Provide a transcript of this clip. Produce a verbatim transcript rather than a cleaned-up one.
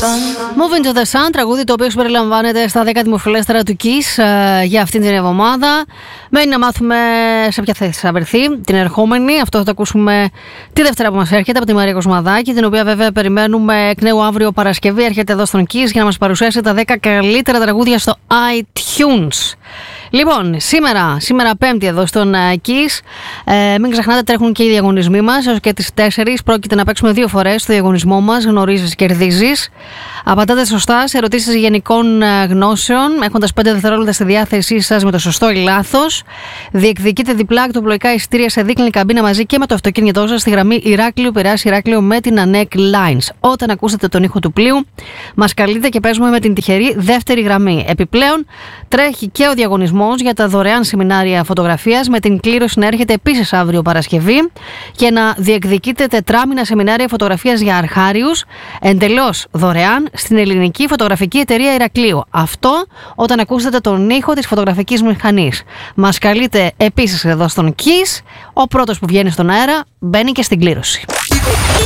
Moving to the Sun, τραγούδι το οποίο συμπεριλαμβάνεται στα δέκα δημοφιλέστερα του Kiss ε, για αυτήν την εβδομάδα. Μένει να μάθουμε σε ποια θέση θα βρεθεί την ερχόμενη. Αυτό θα το ακούσουμε τη Δευτέρα που μας έρχεται από τη Μαρία Κοσμαδάκη, την οποία βέβαια περιμένουμε εκ νέου αύριο Παρασκευή. Έρχεται εδώ στον Kiss για να μας παρουσιάσει τα δέκα καλύτερα τραγούδια στο iTunes. Λοιπόν, σήμερα, σήμερα Πέμπτη εδώ στον Kiss. Ε, μην ξεχνάτε, τρέχουν και οι διαγωνισμοί μας. Έως και τις τέσσερις πρόκειται να παίξουμε δύο φορές στο διαγωνισμό μας. Γνωρίζεις, κερδίζεις. Απαντάτε σωστά σε ερωτήσεις γενικών γνώσεων, έχοντας πέντε δευτερόλεπτα στη διάθεσή σας με το σωστό ή λάθος. Διεκδικείτε διπλά εκτοπλοϊκά εισιτήρια σε δίκλινη καμπίνα μαζί και με το αυτοκίνητό σας στη γραμμή Ηράκλειο Πειραιάς Ηράκλειο με την ΑΝΕΚ Lines. Όταν ακούσετε τον ήχο του πλοίου, μας καλείτε και παίζουμε με την τυχερή δεύτερη γραμμή. Επιπλέον, τρέχει και ο διαγωνισμός για τα δωρεάν σεμινάρια φωτογραφίας, με την κλήρωση να έρχεται επίσης αύριο Παρασκευή και να διεκδικείτε τετράμινα σεμινάρια φωτογραφίας για αρχάριους εντελώς δωρεάν στην Ελληνική Φωτογραφική Εταιρεία Ηρακλείου. Αυτό όταν ακούσετε τον ήχο της φωτογραφικής μηχανής. Μας καλείτε επίσης εδώ στον Kiss. Ο πρώτος που βγαίνει στον αέρα μπαίνει και στην κλήρωση.